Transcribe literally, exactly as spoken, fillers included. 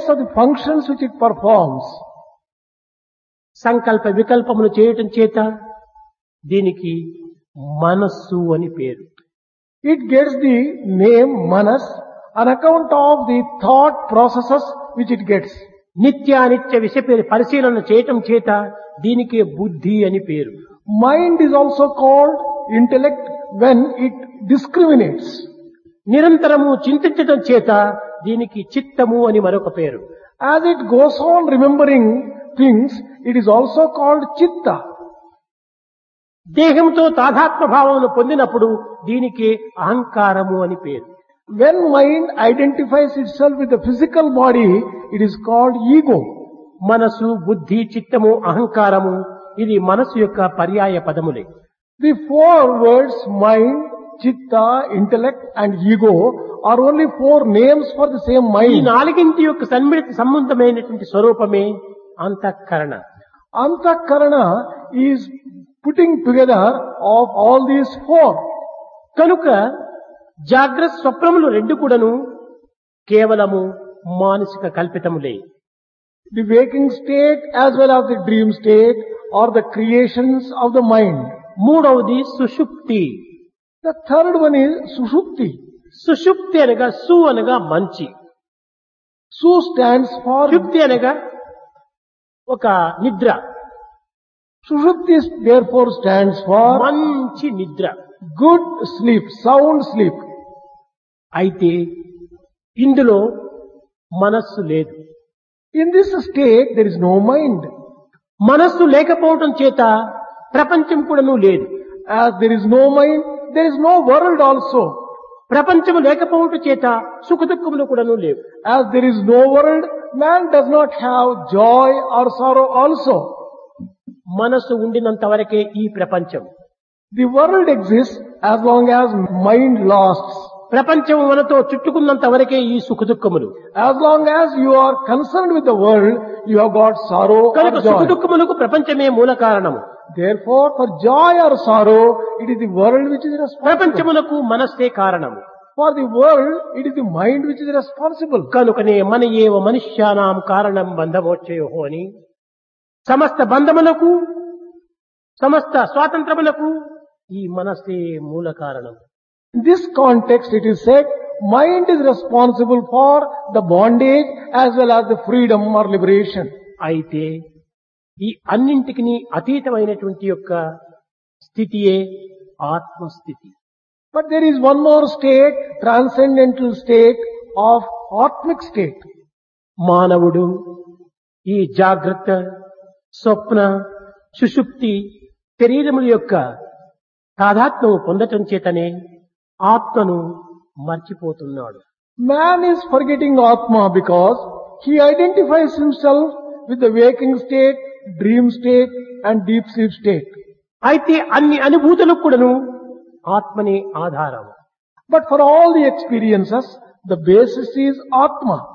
basis of the functions which it performs. సంకల్ప వికల్పములు చేయటం చేత దీనికి మనస్సు అని పేరు. It gets the name Manas on account of the thought processes which it gets. నిత్యానిత్య విషయ పరిశీలన చేయటం చేత దీనికి బుద్ధి అని పేరు. Mind is also called intellect when it discriminates. నిరంతరము చింతించటం చేత దీనికి చిత్తము అని మరొక పేరు. As it goes on remembering things, it is also called chitta. దేహంతో తాదాత్మ్య భావమును పొందినప్పుడు దీనికి అహంకారము అని పేరు. When mind identifies itself with the physical body, it is called ego. మనసు, బుద్ధి, చిత్తము, అహంకారము ఇది మనసు యొక్క పర్యాయ పదములే. The four words mind, chitta, intellect and ego are only four names for the same ఈ mind. నాలుగింటి యొక్క సన్మిళిత సంబంధమైనటువంటి స్వరూపమే అంతఃకరణ. Antakarana is putting together of all these four. కనుక జాగ్రత్త స్వప్నములు రెండు కూడాను కేవలము మానసిక కల్పితములే. The waking state as well as the dream state are the creations of the mind. మూడవది సుషుప్తి. The third one is sushupti. సుషుప్తి అనగా సు అనగా మంచి, Su stands for షుప్తి అనగా ఒక నిద్ర, Sushupti therefore stands for మంచి నిద్ర. good sleep, sound sleep. అయితే ఇందులో మనస్సు లేదు. In this state there is no mind. మనస్సు లేకపోవటం చేత ప్రపంచం కూడాను లేదు. As there is no mind, there is no world also. ప్రపంచము లేకపోవటం చేత సుఖ దుఃఖములు కూడాను లేవు. As there is no world, man does not have joy or sorrow also. మనస్సు ఉండినంత వరకే ఈ ప్రపంచం. The world exists as long as mind lasts. ప్రపంచం మనతో చుట్టుకున్నంత వరకే ఈ సుఖ దుఃఖములు. As long as you are concerned with the world, you have got sorrow or కనుక సుఖ joy. దుఃఖములకు ప్రపంచమే మూల కారణము. Therefore, for joy or sorrow, it is the world which is responsible. ప్రపంచమునకు మనస్సే కారణము. For the world, it is the mind which is responsible. కనుకనే మన ఏవ మనుష్యానాం కారణం బంధమోచ్చయోహో అని సమస్త బంధములకు సమస్త స్వాతంత్రములకు ఈ మనస్సే మూల కారణం. In this context, it is said, mind is responsible for the bondage as well as the freedom or liberation. అయితే ఈ అన్నింటికి అతీతమైనటువంటి యొక్క స్థితియే ఆత్మస్థితి. But there is one more state, transcendental state of Atmic state. మానవుడు ఈ జాగ్రత్త, స్వప్న, సుషుప్తి శరీరముల యొక్క తాదాత్మ్యము పొందటం చేతనే ఆత్మను మర్చిపోతున్నాడు. Man is forgetting Atma because he identifies himself with the waking state, dream state and deep sleep state. అయితే అన్ని అనుభూతులకు కూడాను ఆత్మనే ఆధారం. But for all the experiences, the basis is Atma.